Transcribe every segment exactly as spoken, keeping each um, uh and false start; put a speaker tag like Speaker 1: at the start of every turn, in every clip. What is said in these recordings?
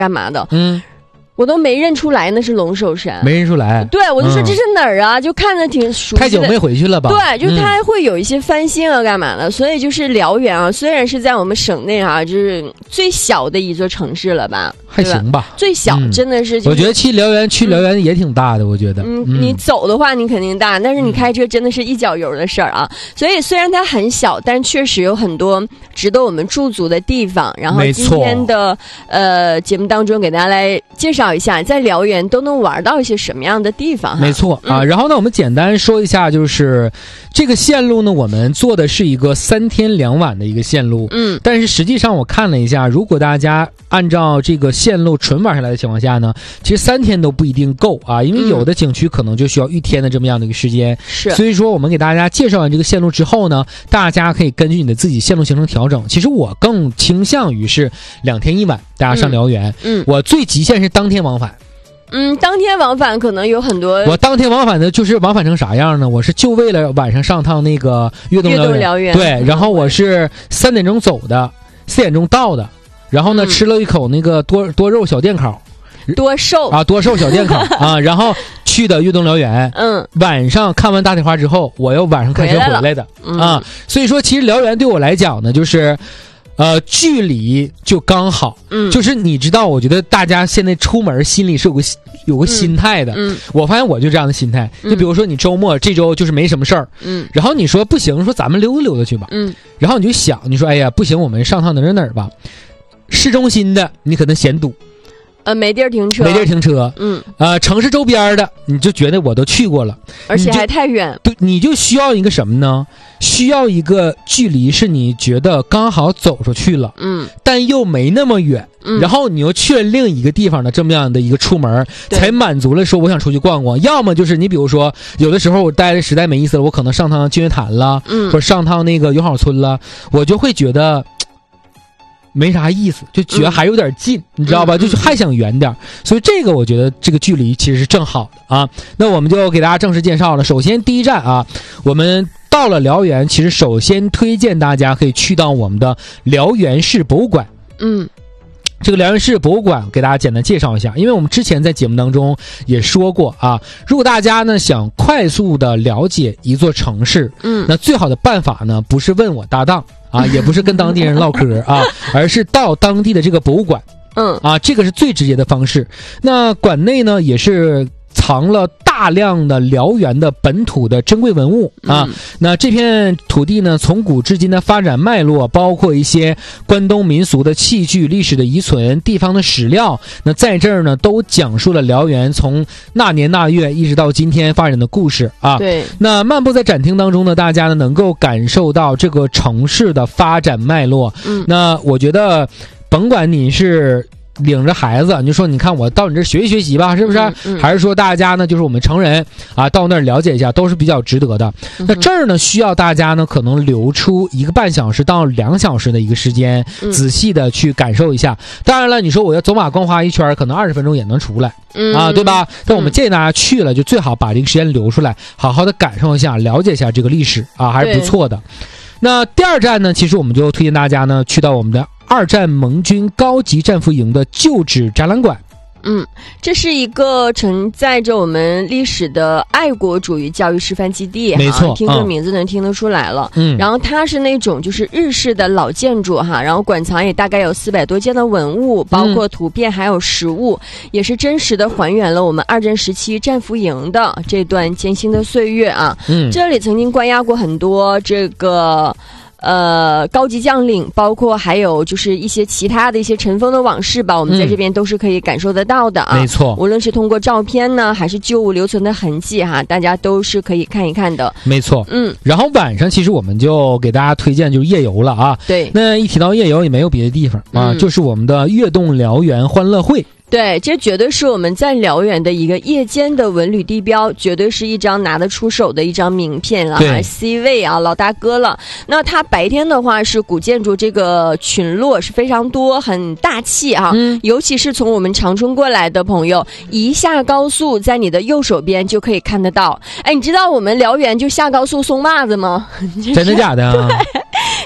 Speaker 1: 干嘛的，
Speaker 2: 嗯。
Speaker 1: 我都没认出来那是龙首山，
Speaker 2: 没认出来。
Speaker 1: 对，我就说这是哪儿啊？嗯、就看着挺熟悉的。
Speaker 2: 太久没回去了吧？
Speaker 1: 对，就是它会有一些翻新啊，干嘛的？嗯、所以就是辽源啊，虽然是在我们省内啊，就是最小的一座城市了吧？
Speaker 2: 还行吧，
Speaker 1: 最小、嗯、真的是、就是。
Speaker 2: 我觉得去辽源，去辽源也挺大的，嗯、我觉得。
Speaker 1: 嗯，你走的话你肯定大，但是你开车真的是一脚油的事儿啊。嗯、所以虽然它很小，但确实有很多值得我们驻足的地方。然后今天的呃节目当中，给大家来介绍一下，在辽源都能玩到一些什么样的地方。
Speaker 2: 没错啊，嗯、然后呢，我们简单说一下，就是这个线路呢，我们做的是一个三天两晚的一个线路。嗯，但是实际上我看了一下，如果大家按照这个线路纯玩下来的情况下呢，其实三天都不一定够啊，因为有的景区可能就需要一天的这么样的一个时间。是、嗯，所以说我们给大家介绍完这个线路之后呢，大家可以根据你的自己线路行程调整。其实我更倾向于是两天一晚，大家上辽源。嗯，嗯我最极限是当天往返。
Speaker 1: 嗯，当天往返可能有很多。
Speaker 2: 我当天往返的就是往返成啥样呢？我是就为了晚上上趟那个悦动辽源，对，然后我是三点钟走的，四点钟到的，然后呢、嗯、吃了一口那个多多肉小电烤，
Speaker 1: 多瘦
Speaker 2: 啊，多瘦小电烤啊，然后去的悦动辽源，嗯，晚上看完大铁花之后，我又晚上开车回来的啊，嗯、所以说其实辽源对我来讲呢，就是。呃，距离就刚好，嗯，就是你知道，我觉得大家现在出门心里是有个有个心态的，嗯，嗯我发现我就这样的心态，就比如说你周末、嗯、这周就是没什么事儿，嗯，然后你说不行，说咱们溜达溜达去吧，嗯，然后你就想，你说哎呀不行，我们上趟哪儿哪儿吧，市中心的你可能嫌堵。
Speaker 1: 呃，没地儿停车，
Speaker 2: 没地儿停车，嗯，呃，城市周边的，你就觉得我都去过了，
Speaker 1: 而且还太远，
Speaker 2: 对，你就需要一个什么呢？需要一个距离是你觉得刚好走出去了，嗯，但又没那么远，嗯，然后你又去了另一个地方的这么样的一个出门，才满足了说我想出去逛逛。要么就是你比如说，有的时候我待的实在没意思了，我可能上趟净月潭了，嗯，或者上趟那个友好村了，我就会觉得。没啥意思，就觉得还有点近，嗯、你知道吧？就是还想远点，所以这个我觉得这个距离其实是正好的啊。那我们就给大家正式介绍了。首先第一站啊，我们到了辽源，其实首先推荐大家可以去到我们的辽源市博物馆。嗯。这个辽源市博物馆给大家简单介绍一下，因为我们之前在节目当中也说过啊，如果大家呢想快速的了解一座城市，嗯，那最好的办法呢不是问我搭档啊，也不是跟当地人唠嗑啊，而是到当地的这个博物馆，嗯，啊，这个是最直接的方式。那馆内呢也是藏了大量的辽源的本土的珍贵文物啊、嗯，那这片土地呢，从古至今的发展脉络，包括一些关东民俗的器具、历史的遗存、地方的史料，那在这儿呢，都讲述了辽源从那年那月一直到今天发展的故事啊。对，那漫步在展厅当中呢，大家呢能够感受到这个城市的发展脉络。嗯，那我觉得，甭管你是。领着孩子，你就说你看我到你这学习学习吧，是不是、嗯嗯、还是说大家呢就是我们成人啊到那儿了解一下都是比较值得的、嗯、那这儿呢需要大家呢可能留出一个半小时到两小时的一个时间、嗯、仔细的去感受一下。当然了，你说我要走马观花一圈可能二十分钟也能出来、嗯、啊，对吧？但我们建议大家去了就最好把这个时间留出来，好好的感受一下，了解一下这个历史啊，还是不错的。那第二站呢，其实我们就推荐大家呢去到我们的二战盟军高级战俘营的旧址展览馆。
Speaker 1: 嗯，这是一个承载着我们历史的爱国主义教育示范基地，
Speaker 2: 没错，
Speaker 1: 听这名字能听得出来了。嗯，然后它是那种就是日式的老建筑哈，然后馆藏也大概有四百多件的文物，包括图片还有实物，嗯、也是真实的还原了我们二战时期战俘营的这段艰辛的岁月啊。嗯，这里曾经关押过很多这个。呃，高级将领，包括还有就是一些其他的一些尘封的往事吧，我们在这边都是可以感受得到的啊。嗯、没错，无论是通过照片呢，还是旧物留存的痕迹哈，大家都是可以看一看的。没错，嗯。然后晚上其实我们就给大家推荐就是夜游了啊。对。那一提到夜游也没有别的地方啊，嗯、就是我们的悦动辽源欢乐会。对，这绝对是我们在辽源的一个夜间的文旅地标，绝对是一张拿得出手的一张名片啊 ，C 位啊，老大哥了。那它白天的话是古建筑这个群落是非常多，很大气啊，嗯、尤其是从我们长春过来的朋友，一下高速，在你的右手边就可以看得到。哎，你知道我们辽源就下高速送袜子吗？
Speaker 2: 真的假的啊？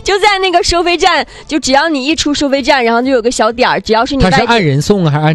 Speaker 1: 就在那个收费站，就只要你一出收费站，然后就有个小点儿，只要是你
Speaker 2: 他是按人送啊，还是按